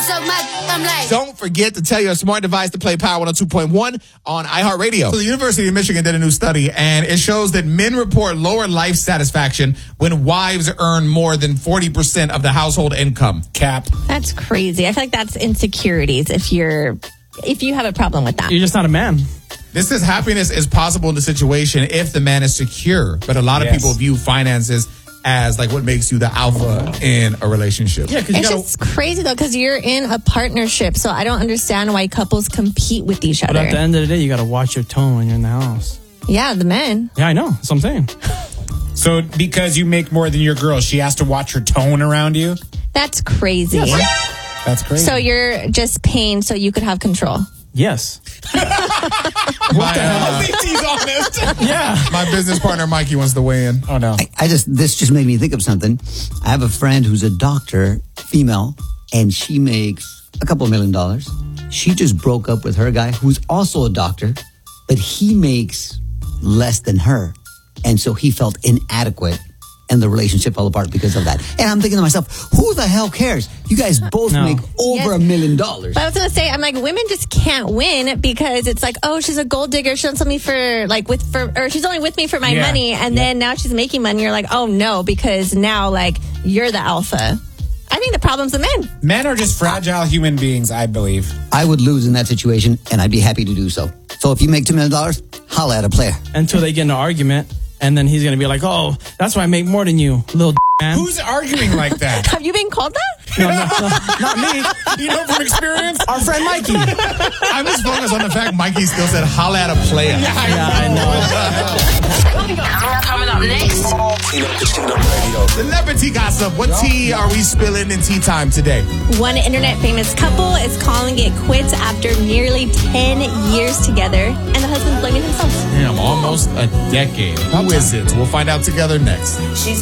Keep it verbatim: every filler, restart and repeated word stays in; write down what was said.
suck my I'm like. Don't forget to tell your smart device to play Power one oh two point one on iHeartRadio. So the University of Michigan did a new study, and it shows that men report lower life satisfaction when wives earn more than forty percent of the household income. Cap. That's crazy. I feel like that's insecurities if you're if you have a problem with that. You're just not a man. This says happiness is possible in the situation if the man is secure, but a lot of Yes. people view finances as like what makes you the alpha in a relationship. Yeah, because you It's gotta. just crazy though, because you're in a partnership, so I don't understand why couples compete with each But other. at the end of the day, you gotta watch your tone when you're in the house. Yeah, the men. Yeah, I know. That's what I'm saying. So because you make more than your girl, she has to watch her tone around you? That's crazy. That's crazy. So you're just paying so you could have control. Yes. My, uh, At least he's honest. Yeah. my business partner Mikey wants to weigh in. Oh, no. I, I just, this just made me think of something. I have a friend who's a doctor, female, and she makes a couple million dollars. She just broke up with her guy who's also a doctor, but he makes less than her. And so he felt inadequate and the relationship fell apart because of that. And I'm thinking to myself, who the hell cares? You guys both No. make over Yes. a million dollars. But I was gonna say, I'm like, women just can't win because it's like, oh, she's a gold digger. She wants me for like with for, or she's only with me for my Yeah. money, and then now she's making money. You're like, oh no, because now like you're the alpha. I think the problem's the men. Men are just fragile human beings, I believe. I would lose in that situation, and I'd be happy to do so. So if you make two million dollars, holla at a player. Until they get in an argument, and then he's gonna be like, "Oh, that's why I make more than you, little man." Who's arguing like that? Have you been called that? No, no, no, not me. You know from experience? Our friend Mikey. I'm just focused on the fact Mikey still said holla at a player. Yeah, I know. Coming up next. Celebrity gossip. What tea are we spilling in tea time today? One internet famous couple is calling it quits after nearly ten years together, and the husband's blaming himself. Damn, almost a decade. Who is it? We'll find out together next. She's